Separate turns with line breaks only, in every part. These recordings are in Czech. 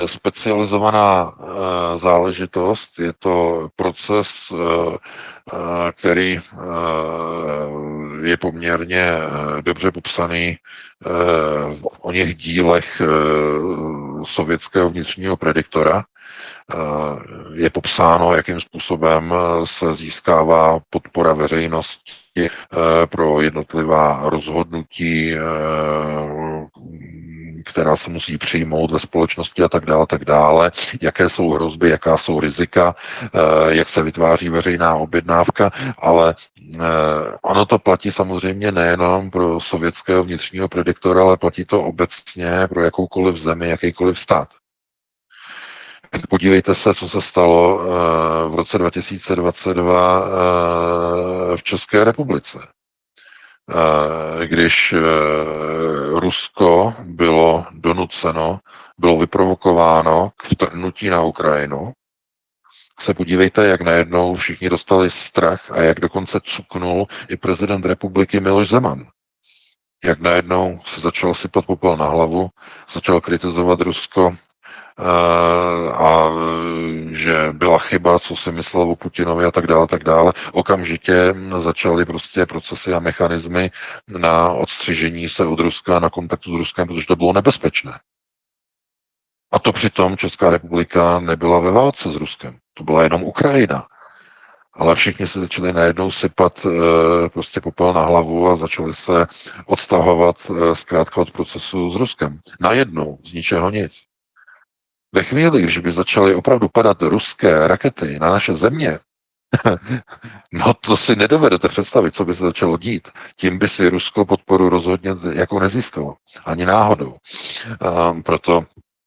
specializovaná záležitost, je to proces, který je poměrně dobře popsaný v oněch dílech sovětského vnitřního prediktora. Je popsáno, jakým způsobem se získává podpora veřejnosti pro jednotlivá rozhodnutí, která se musí přijmout ve společnosti a tak dále, jaké jsou hrozby, jaká jsou rizika, jak se vytváří veřejná objednávka, ale ono to platí samozřejmě nejenom pro sovětského vnitřního prediktora, ale platí to obecně pro jakoukoliv zemi, jakýkoliv stát. Podívejte se, co se stalo v roce 2022 v České republice. Když Rusko bylo donuceno, bylo vyprovokováno k vtrhnutí na Ukrajinu, se podívejte, jak najednou všichni dostali strach a jak dokonce cuknul i prezident republiky Miloš Zeman. Jak najednou se začal sypat popel na hlavu, začal kritizovat Rusko, a že byla chyba, co si myslel o Putinovi a tak dále. Okamžitě začaly prostě procesy a mechanismy na odstřižení se od Ruska, na kontaktu s Ruskem, protože to bylo nebezpečné. A to přitom Česká republika nebyla ve válce s Ruskem. To byla jenom Ukrajina. Ale všichni se začali najednou sypat prostě popel na hlavu a začali se odtahovat zkrátka od procesu s Ruskem. Najednou, z ničeho nic. Ve chvíli, když by začaly opravdu padat ruské rakety na naše země, no to si nedovedete představit, co by se začalo dít. Tím by si Rusko podporu rozhodně jako nezískalo. Ani náhodou. Proto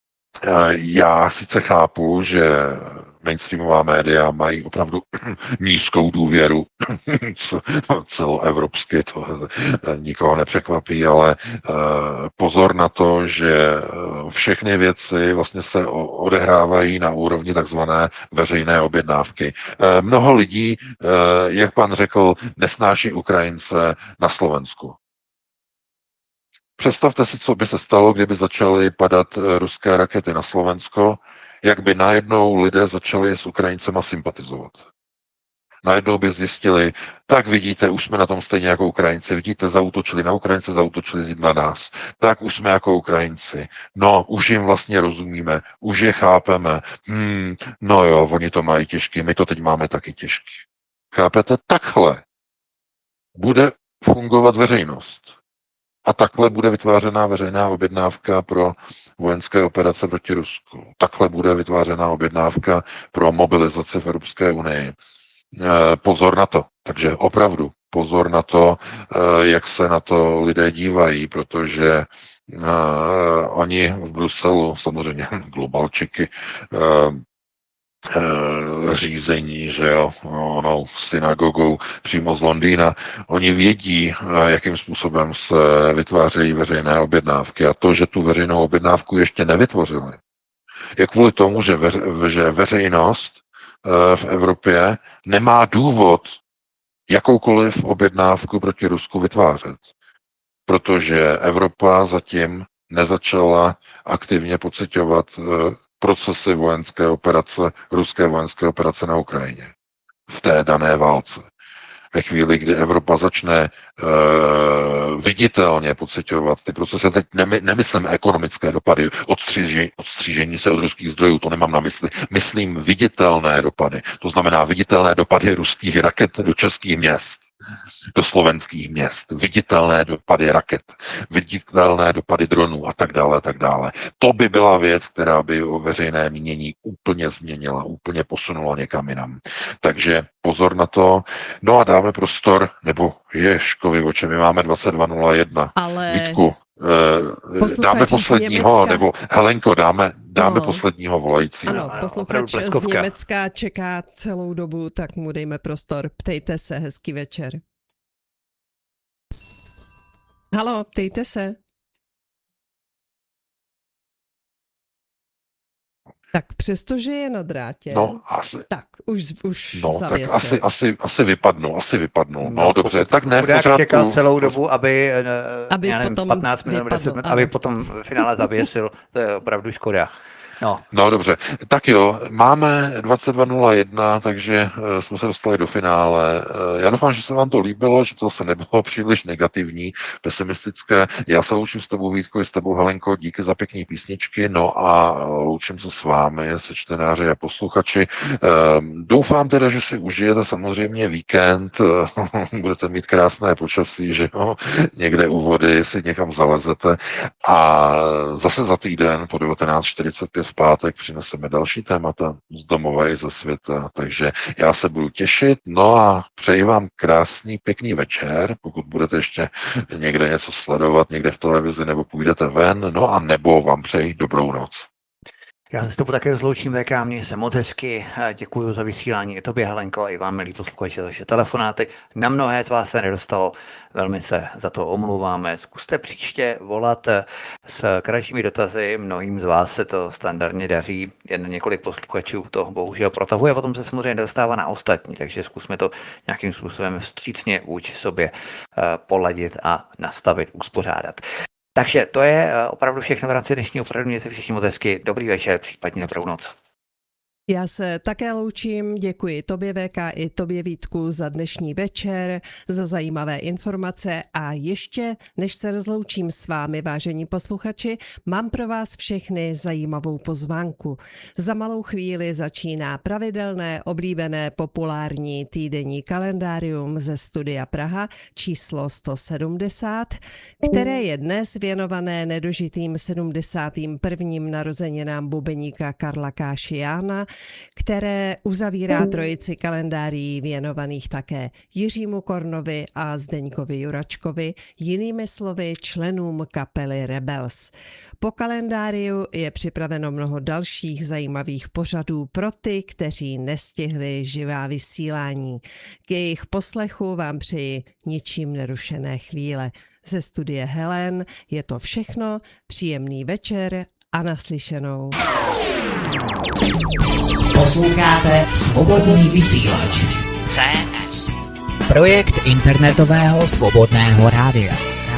já sice chápu, že mainstreamová média mají opravdu nízkou důvěru celoevropsky, to nikoho nepřekvapí, ale pozor na to, že všechny věci vlastně se odehrávají na úrovni takzvané veřejné objednávky. Mnoho lidí, jak pan řekl, nesnáší Ukrajince na Slovensku. Představte si, co by se stalo, kdyby začaly padat ruské rakety na Slovensko, jak by najednou lidé začali s Ukrajincema sympatizovat. Najednou by zjistili, tak vidíte, už jsme na tom stejně jako Ukrajinci, vidíte, zaútočili na Ukrajince, zaútočili na nás. Tak už jsme jako Ukrajinci. No, už jim vlastně rozumíme, už je chápeme. No jo, oni to mají těžký, my to teď máme taky těžký. Chápete? Takhle bude fungovat veřejnost. A takhle bude vytvářená veřejná objednávka pro vojenské operace proti Rusku. Takhle bude vytvářená objednávka pro mobilizaci v Evropské unii. Pozor na to. Takže opravdu pozor na to, jak se na to lidé dívají, protože oni v Bruselu, samozřejmě globalčiky, řízení, že jo, onou synagogou přímo z Londýna. Oni vědí, jakým způsobem se vytvářejí veřejné objednávky a to, že tu veřejnou objednávku ještě nevytvořili, je kvůli tomu, že veřejnost v Evropě nemá důvod jakoukoliv objednávku proti Rusku vytvářet, protože Evropa zatím nezačala aktivně pociťovat procesy vojenské operace, ruské vojenské operace na Ukrajině v té dané válce. Ve chvíli, kdy Evropa začne viditelně pociťovat ty procesy, teď nemyslím ekonomické dopady, odstřížení se od ruských zdrojů, to nemám na mysli, myslím viditelné dopady, to znamená viditelné dopady ruských raket do českých měst, do slovenských měst, viditelné dopady raket, viditelné dopady dronů a tak dále, a tak dále. To by byla věc, která by o veřejné mínění úplně změnila, úplně posunula někam jinam. Takže pozor na to. No a dáme prostor, nebo Ježkovi, o čem my máme 22:01. Ale... Vítku, dáme posledního, nebo Helenko, dáme posledního volající.
Ano, posluchač z Německa čeká celou dobu, tak mu dejme prostor. Ptejte se, hezký večer. Haló, ptejte se. Tak přestože je na drátě,
no, asi.
Tak už
no,
zavěsil.
Tak asi vypadnul. No dobře, tak ne,
pořádku. Čekal celou dobu, aby já nevím,
potom
15 minut, 10 minut, aby potom v finále zavěsil, to je opravdu škoda.
No dobře, tak jo, máme 22:01, takže jsme se dostali do finále. Já doufám, že se vám to líbilo, že to se nebylo příliš negativní, pesimistické. Já se loučím s tebou, Vítko, i s tebou, Helenko, díky za pěkný písničky, no a loučím se s vámi, se čtenáři a posluchači. Doufám teda, že si užijete samozřejmě víkend, budete mít krásné počasí, že jo, někde u vody si někam zalezete a zase za týden po 19:45 v pátek přineseme další témata z domova i ze světa, takže já se budu těšit, no a přeji vám krásný, pěkný večer, pokud budete ještě někde něco sledovat, někde v televizi, nebo půjdete ven, no a nebo vám přeji dobrou noc.
Já se s tebou také rozloučím, VK, měj se moc hezky, děkuji za vysílání i tobě, Helenko, a i vám, milí posluchači, za vaše telefonáty. Na mnohé z vás se nedostalo, velmi se za to omlouváme. Zkuste příště volat s kratšími dotazy, mnohým z vás se to standardně daří, jen několik posluchačů to bohužel protahuje, a potom se samozřejmě dostává na ostatní, takže zkusme to nějakým způsobem vstřícně vůči sobě poladit a nastavit, uspořádat. Takže to je opravdu všechno v rámci dnešního pořadu. Mějte všichni moc hezky. Dobrý večer, případně dobrou noc.
Já se také loučím, děkuji tobě VK i tobě Vítku za dnešní večer, za zajímavé informace a ještě, než se rozloučím s vámi, vážení posluchači, mám pro vás všechny zajímavou pozvánku. Za malou chvíli začíná pravidelné, oblíbené, populární týdenní kalendárium ze Studia Praha číslo 170, které je dnes věnované nedožitým 71. narozeninám bubeníka Karla Káši Jána, které uzavírá trojici kalendárií věnovaných také Jiřímu Kornovi a Zdeňkovi Juračkovi, jinými slovy členům kapely Rebels. Po kalendáriu je připraveno mnoho dalších zajímavých pořadů pro ty, kteří nestihli živá vysílání. K jejich poslechu vám přeji ničím nerušené chvíle. Ze studia Helen je to všechno, příjemný večer a naslyšenou.
Posloucháte Svobodný vysílač CS, projekt internetového svobodného rádia.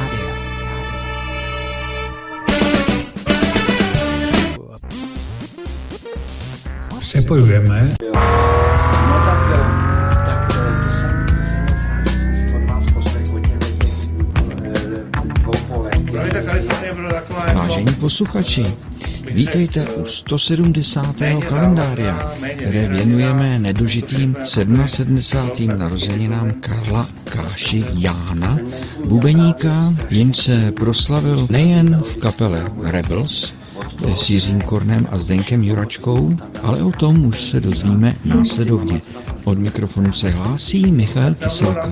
Přepojujeme.
No tak to jsem moc rád, že jsem si od vás poslechl těch dvou polet.
Vážení posluchači, vítejte u 170. kalendária, které věnujeme nedožitým 77. narozeninám Karla Káši Jána, bubeníka, jenž se proslavil nejen v kapele Rebels s Jiřím Kornem a Zdeňkem Juračkou, ale o tom už se dozvíme následovně. Od mikrofonu se hlásí Michal Kyselka.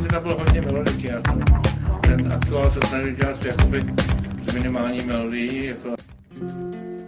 Ten aktuál se snaží dělat jakoby minimální melodii, jako